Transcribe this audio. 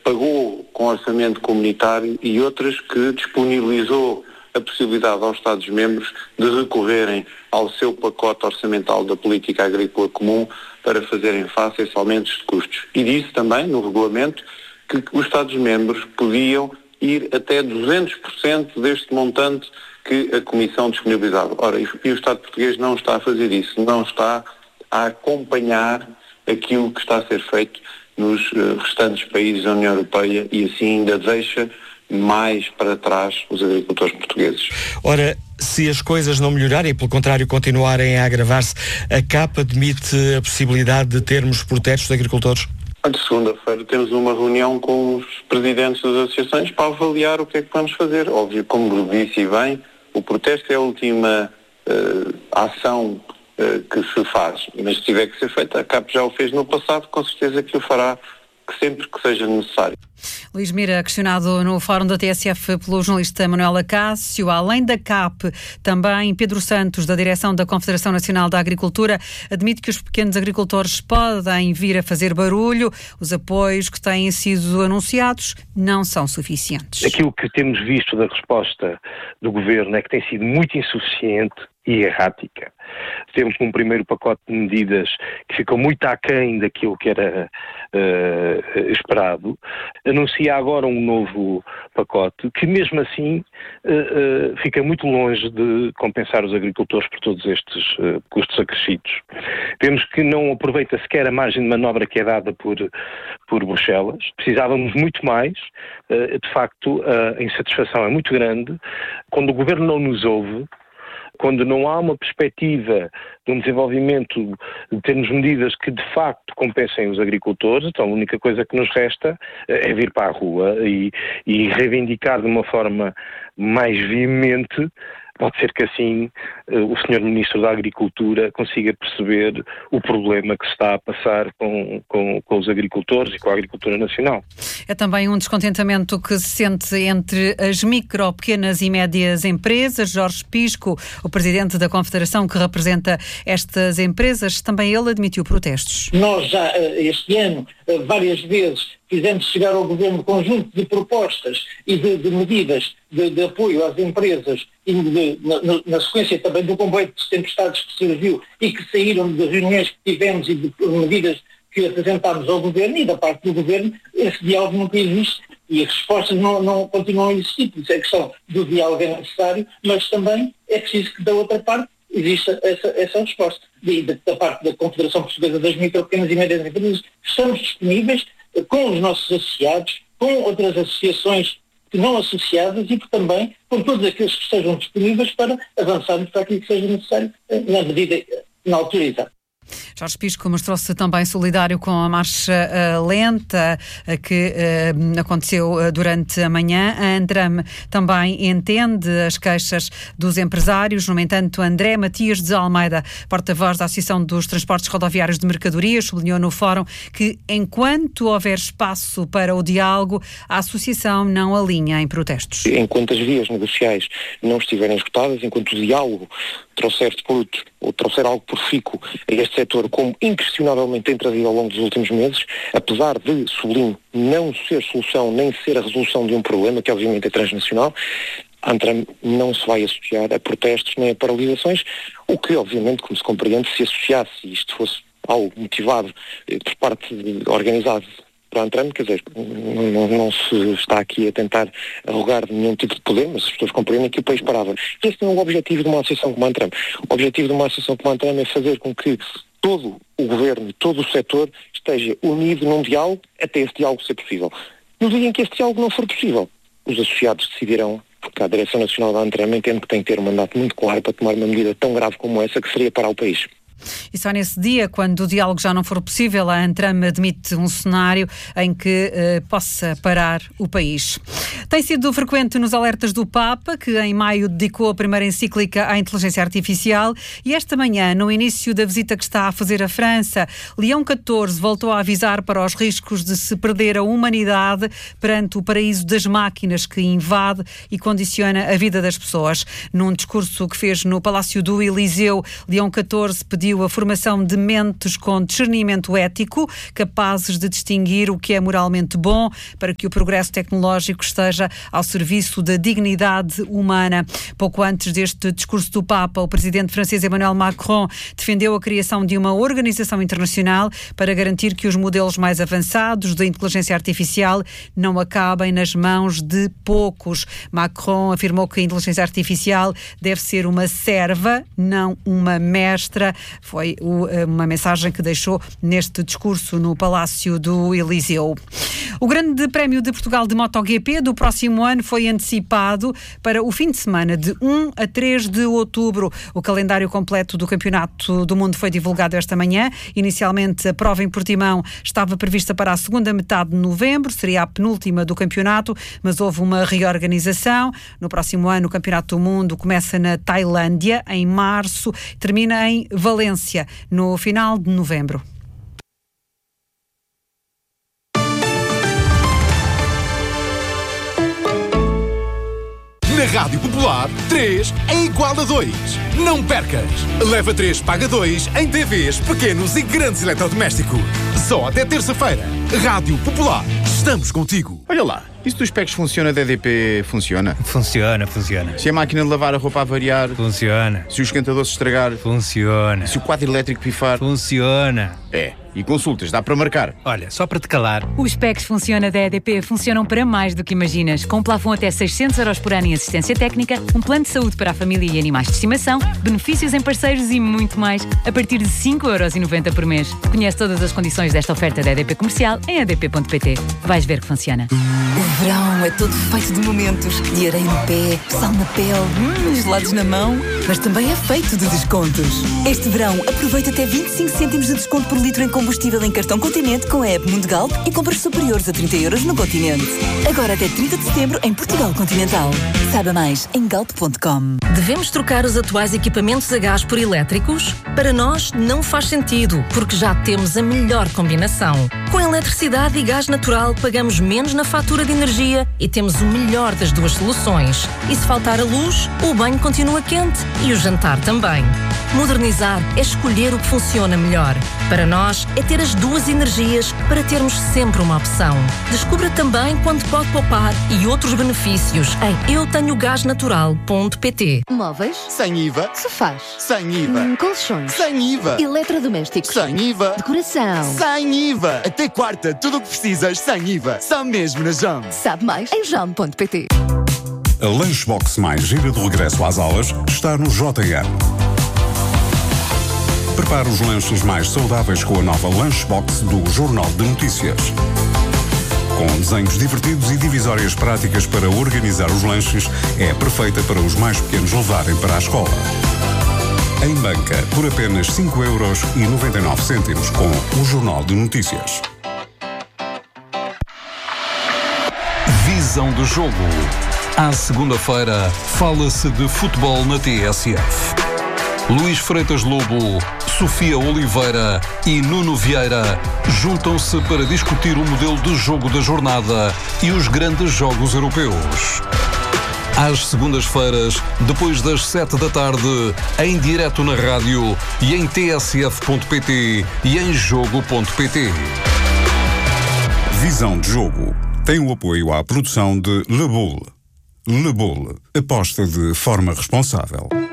pagou com orçamento comunitário e outras que disponibilizou a possibilidade aos Estados-membros de recorrerem ao seu pacote orçamental da política agrícola comum para fazerem face a esses aumentos de custos. E disse também no regulamento que os Estados-membros podiam ir até 200% deste montante que a Comissão disponibilizava. Ora, e o Estado português não está a fazer isso, não está a acompanhar aquilo que está a ser feito nos restantes países da União Europeia e assim ainda deixa mais para trás os agricultores portugueses. Ora, se as coisas não melhorarem e, pelo contrário, continuarem a agravar-se, a CAP admite a possibilidade de termos protestos de agricultores? De segunda-feira temos uma reunião com os presidentes das associações para avaliar o que é que vamos fazer. Óbvio, como disse bem, o protesto é a última ação que se faz, mas se tiver que ser feita, a CAP já o fez no passado, com certeza que o fará sempre que seja necessário. Luís Mira, questionado no Fórum da TSF pelo jornalista Manuel Acácio, além da CAP, também Pedro Santos, da direção da Confederação Nacional da Agricultura, admite que os pequenos agricultores podem vir a fazer barulho. Os apoios que têm sido anunciados não são suficientes. Aquilo que temos visto da resposta do Governo é que tem sido muito insuficiente e errática. Temos um primeiro pacote de medidas que ficou muito aquém daquilo que era esperado. Anuncia agora um novo pacote que, mesmo assim, fica muito longe de compensar os agricultores por todos estes custos acrescidos. Vemos que não aproveita sequer a margem de manobra que é dada por Bruxelas. Precisávamos muito mais. De facto, a insatisfação é muito grande. Quando o Governo não nos ouve, quando não há uma perspectiva de um desenvolvimento, de termos medidas que de facto compensem os agricultores, então a única coisa que nos resta é vir para a rua e reivindicar de uma forma mais veemente. Pode ser que assim o Sr. Ministro da Agricultura consiga perceber o problema que se está a passar com os agricultores e com a agricultura nacional. É também um descontentamento que se sente entre as micro, pequenas e médias empresas. Jorge Pisco, o presidente da Confederação que representa estas empresas, também ele admitiu protestos. Nós já este ano várias vezes fizemos chegar ao Governo um conjunto de propostas e de medidas de apoio às empresas e na sequência também do comboio de tempestades que surgiu e que saíram de reuniões que tivemos e de medidas que apresentámos ao Governo, e da parte do Governo esse diálogo nunca existe e as respostas não continuam a existir. Por isso a questão do diálogo é necessário, mas também é preciso que da outra parte exista essa resposta. Da parte da Confederação Portuguesa das Micro, Pequenas e Médias Empresas, estamos disponíveis com os nossos associados, com outras associações não associadas e também com todos aqueles que estejam disponíveis para avançarmos para aquilo que seja necessário na medida, na altura exata. Jorge Pisco mostrou-se também solidário com a marcha lenta que aconteceu durante a manhã. A Andram também entende as queixas dos empresários. No entanto, André Matias de Almeida, porta-voz da Associação dos Transportes Rodoviários de Mercadorias, sublinhou no fórum que, enquanto houver espaço para o diálogo, a associação não alinha em protestos. Enquanto as vias negociais não estiverem esgotadas, enquanto o diálogo trouxer fruto ou trouxer algo profícuo a este setor, como inquestionavelmente tem trazido ao longo dos últimos meses, apesar de, sublinho, não ser solução nem ser a resolução de um problema, que obviamente é transnacional, a Antram não se vai associar a protestos nem a paralisações, o que obviamente, como se compreende, se associasse e isto fosse algo motivado por parte organizado para a Antram, quer dizer, não se está aqui a tentar arrogar nenhum tipo de poder, mas as pessoas compreendem que o país parava. Esse não é o objetivo de uma associação como a Antram. O objetivo de uma associação como a Antram é fazer com que todo o governo, todo o setor esteja unido num diálogo até esse diálogo ser possível. No dia em que esse diálogo não for possível, os associados decidirão, porque a Direção Nacional da Antram entende que tem que ter um mandato muito claro para tomar uma medida tão grave como essa, que seria parar o país. E só nesse dia, quando o diálogo já não for possível, a Antram admite um cenário em que possa parar o país. Tem sido frequente nos alertas do Papa, que em maio dedicou a primeira encíclica à inteligência artificial, e esta manhã, no início da visita que está a fazer à França, Leão XIV voltou a avisar para os riscos de se perder a humanidade perante o paraíso das máquinas que invade e condiciona a vida das pessoas. Num discurso que fez no Palácio do Eliseu, Leão XIV pediu a formação de mentes com discernimento ético, capazes de distinguir o que é moralmente bom, para que o progresso tecnológico esteja ao serviço da dignidade humana. Pouco antes deste discurso do Papa, o presidente francês Emmanuel Macron defendeu a criação de uma organização internacional para garantir que os modelos mais avançados da inteligência artificial não acabem nas mãos de poucos. Macron afirmou que a inteligência artificial deve ser uma serva, não uma mestra. Foi uma mensagem que deixou neste discurso no Palácio do Eliseu. O Grande Prémio de Portugal de MotoGP do próximo ano foi antecipado para o fim de semana de 1 a 3 de outubro. O calendário completo do Campeonato do Mundo foi divulgado esta manhã. Inicialmente, a prova em Portimão estava prevista para a segunda metade de novembro, seria a penúltima do campeonato, mas houve uma reorganização. No próximo ano, o Campeonato do Mundo começa na Tailândia, em março, termina em Valência, no final de novembro. Na Rádio Popular, 3 é igual a 2. Não percas! Leva 3, paga 2 em TVs, pequenos e grandes eletrodomésticos. Só até terça-feira. Rádio Popular. Estamos contigo. Olha lá, isso dos PECs funciona da EDP funciona? Funciona. Se a máquina de lavar a roupa avariar? Funciona. Se o esquentador se estragar? Funciona. Se o quadro elétrico pifar? Funciona. E consultas, dá para marcar? Olha, só para te calar. Os PECs funciona da EDP funcionam para mais do que imaginas. Com um plafond até 600 € por ano em assistência técnica, um plano de saúde para a família e animais de estimação, benefícios em parceiros e muito mais, a partir de 5,90€ por mês. Conhece todas as condições desta oferta da EDP Comercial em edp.pt. Vais ver que funciona. O verão é todo feito de momentos, de areia no pé, sal na pele, gelados na mão, mas também é feito de descontos. Este verão, aproveita até 25 cêntimos de desconto por litro em combustível em cartão Continente com a app Mundo Galp e compras superiores a 30€ no Continente. Agora até 30 de setembro em Portugal Continental. Saiba mais em galp.com. Devemos trocar os atuais equipamentos a gás por elétricos? Para nós não faz sentido, porque já temos a melhor combinação. Com eletricidade e gás natural pagamos menos na fatura de energia e temos o melhor das duas soluções. E se faltar a luz, o banho continua quente e o jantar também. Modernizar é escolher o que funciona melhor. Para nós, é ter as duas energias para termos sempre uma opção. Descubra também quanto pode poupar e outros benefícios em eutenhogasnatural.pt. Móveis? Sem IVA. Sofás? Sem IVA. Colchões? Sem IVA. Eletrodomésticos? Sem IVA. Decoração? Sem IVA. Até quarta, tudo o que precisas sem IVA. Só mesmo na JAM. Sabe mais em jam.pt. A Lunchbox mais gira de regresso às aulas está no JM. Prepare os lanches mais saudáveis com a nova Lunchbox do Jornal de Notícias. Com desenhos divertidos e divisórias práticas para organizar os lanches, é perfeita para os mais pequenos levarem para a escola. Em banca, por apenas 5,99€ com o Jornal de Notícias. Visão do jogo. À segunda-feira, fala-se de futebol na TSF. Luís Freitas Lobo, Sofia Oliveira e Nuno Vieira juntam-se para discutir o modelo de jogo da jornada e os grandes jogos europeus. Às segundas-feiras, depois das 7 da tarde, em direto na rádio e em tsf.pt e em jogo.pt. Visão de jogo tem o apoio à produção de Le Boule. Le Boule, aposta de forma responsável.